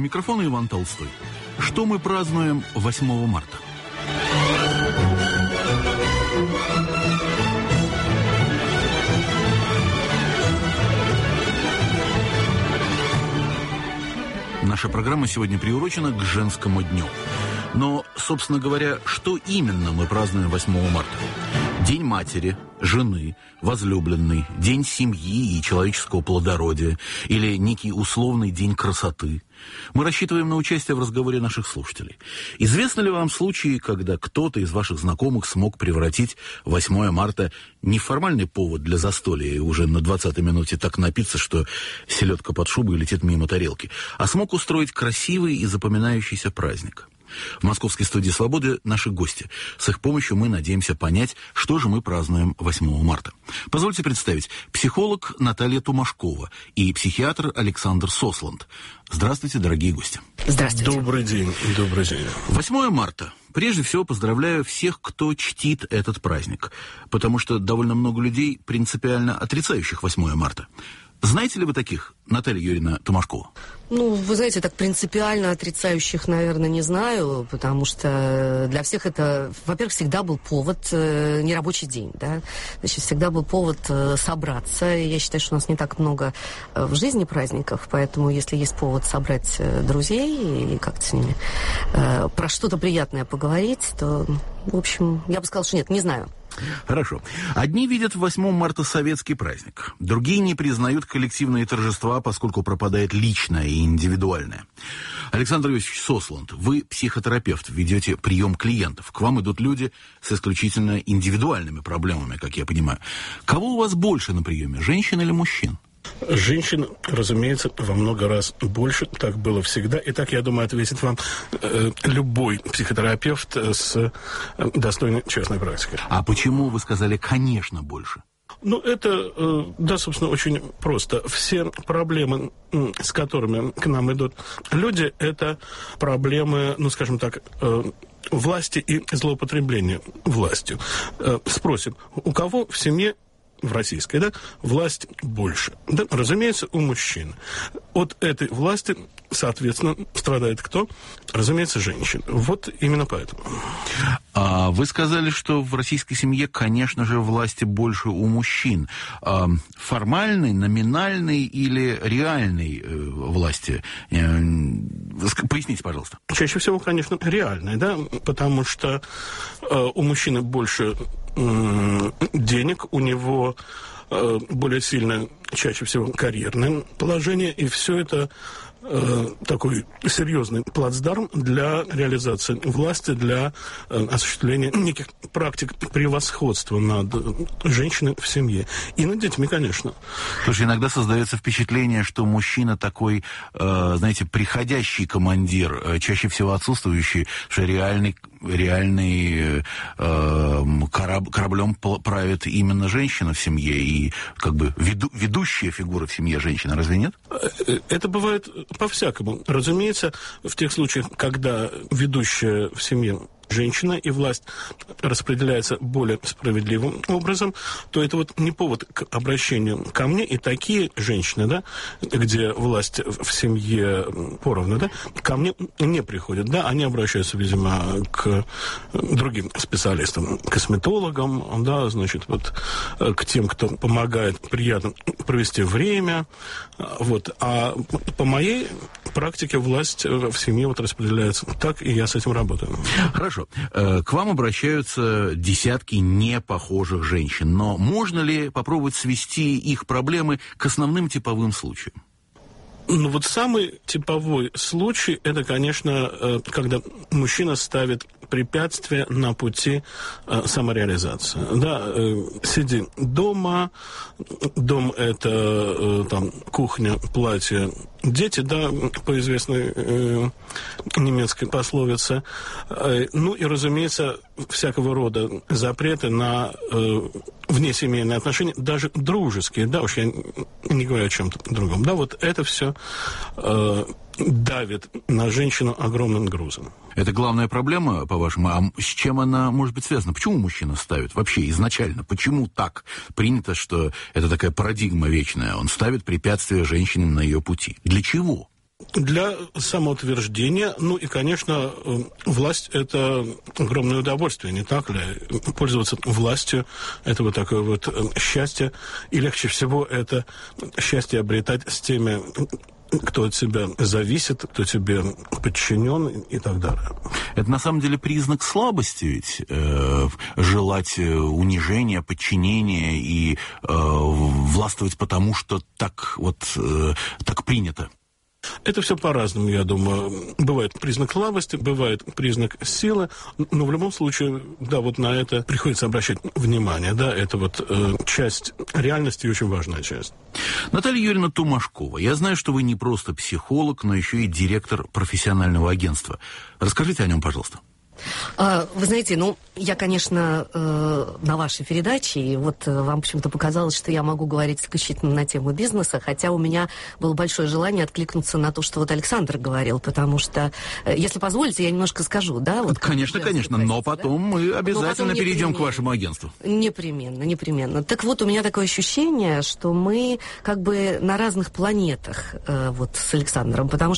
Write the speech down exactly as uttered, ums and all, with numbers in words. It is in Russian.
микрофона Иван Толстой. Что мы празднуем восьмого марта? Наша программа сегодня приурочена к женскому дню. Но, собственно говоря, что именно мы празднуем восьмого марта? День матери, жены, возлюбленной, день семьи и человеческого плодородия или некий условный день красоты. Мы рассчитываем на участие в разговоре наших слушателей. Известны ли вам случаи, когда кто-то из ваших знакомых смог превратить восьмое марта не в формальный повод для застолья и уже на двадцатой минуте так напиться, что селедка под шубой летит мимо тарелки, а смог устроить красивый и запоминающийся праздник? В московской студии «Свободы» наши гости. С их помощью мы надеемся понять, что же мы празднуем восьмого марта. Позвольте представить, психолог Наталья Тумашкова и психиатр Александр Сосланд. Здравствуйте, дорогие гости. Здравствуйте. Добрый день. Добрый день. восьмое марта. Прежде всего поздравляю всех, кто чтит этот праздник, потому что довольно много людей, принципиально отрицающих восьмое марта. Знаете ли вы таких, Наталья Юрьевна Тумашкова? Ну, вы знаете, так принципиально отрицающих, наверное, не знаю, потому что для всех это, во-первых, всегда был повод, э, нерабочий день, да, значит, всегда был повод э, собраться. Я считаю, что у нас не так много э, в жизни праздников, поэтому если есть повод собрать э, друзей и как-то с ними э, про что-то приятное поговорить, то, в общем, я бы сказала, что нет, не знаю. Хорошо. Одни видят в восьмое марта советский праздник, другие не признают коллективные торжества, поскольку пропадает личное и индивидуальное. Александр Иосифович Сосланд, вы психотерапевт, ведете прием клиентов. К вам идут люди с исключительно индивидуальными проблемами, как я понимаю. Кого у вас больше на приеме, женщин или мужчин? Женщин, разумеется, во много раз больше. Так было всегда. И так, я думаю, ответит вам э, любой психотерапевт с э, достойной частной практикой. А почему вы сказали «конечно» больше? Ну, это, э, да, собственно, очень просто. Все проблемы, э, с которыми к нам идут люди, это проблемы, ну, скажем так, э, власти и злоупотребления властью. Э, спросим, у кого в семье в российской, да, власть больше? Да, разумеется, у мужчин. От этой власти, соответственно, страдает кто? Разумеется, женщин. Вот именно поэтому. А вы сказали, что в российской семье, конечно же, власти больше у мужчин. А формальной, номинальной или реальной э, власти? Э, поясните, пожалуйста. Чаще всего, конечно, реальной, да, потому что э, у мужчины больше э, денег, у него э, более сильное, чаще всего, карьерное положение, и все это э, такой серьезный плацдарм для реализации власти, для э, осуществления неких практик превосходства над женщиной в семье. И над детьми, конечно. Слушай, иногда создается впечатление, что мужчина такой, э, знаете, приходящий командир, э, чаще всего отсутствующий, что реальный, реальный э, кораб, кораблем правит именно женщина в семье, и как бы веду, ведущая фигура в семье женщина, разве нет? Это бывает по-всякому. Разумеется, в тех случаях, когда ведущая в семье женщина и власть распределяется более справедливым образом, то это вот не повод к обращению ко мне. И такие женщины, да, где власть в семье поровну, да, ко мне не приходят, да, они обращаются, видимо, к другим специалистам, косметологам, да, значит, вот к тем, кто помогает приятно провести время, вот. А по моей практике власть в семье вот распределяется так, и я с этим работаю. Хорошо. К вам обращаются десятки непохожих женщин, но можно ли попробовать свести их проблемы к основным типовым случаям? Ну вот самый типовой случай, это, конечно, когда мужчина ставит препятствия на пути самореализации. Да, сиди дома, дом — это там кухня, платье, дети, да, по известной э, немецкой пословице. Э, ну и, разумеется, всякого рода запреты на э, внесемейные отношения, даже дружеские, да, уж я не говорю о чем-то другом. Да, вот это все э, давит на женщину огромным грузом. Это главная проблема, по-вашему? А с чем она может быть связана? Почему мужчина ставит вообще изначально? Почему так принято, что это такая парадигма вечная? Он ставит препятствия женщине на ее пути. Для чего? для самоутверждения. Ну и, конечно, власть – это огромное удовольствие, не так ли? Пользоваться властью – это вот такое вот счастье. И легче всего это счастье обретать с теми, кто от тебя зависит, кто тебе подчинен и так далее. Это на самом деле признак слабости, ведь э, желать унижения, подчинения и э, властвовать потому, что так вот э, так принято. Это все по-разному, я думаю. Бывает признак слабости, бывает признак силы, но в любом случае, да, вот на это приходится обращать внимание, да, это вот э, часть реальности, очень важная часть. Наталья Юрьевна Тумашкова, я знаю, что вы не просто психолог, но еще и директор профессионального агентства. Расскажите о нем, пожалуйста. Вы знаете, ну, я, конечно, на вашей передаче, и вот вам почему-то показалось, что я могу говорить исключительно на тему бизнеса, хотя у меня было большое желание откликнуться на то, что вот Александр говорил, потому что, если позволите, я немножко скажу, да? Вот конечно, конечно, но потом да? мы обязательно потом перейдем к вашему агентству. Непременно, непременно. Так вот, у меня такое ощущение, что мы как бы на разных планетах вот с Александром, потому что